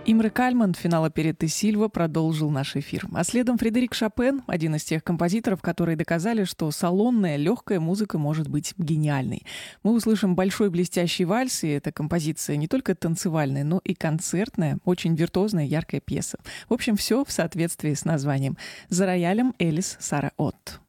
Имре Кальман, финал оперетты «Сильва», продолжил наш эфир. А следом Фредерик Шопен, один из тех композиторов, которые доказали, что салонная, легкая музыка может быть гениальной. Мы услышим большой блестящий вальс, и эта композиция не только танцевальная, но и концертная, очень виртуозная, яркая пьеса. В общем, все в соответствии с названием. За роялем Элис Сара Отт.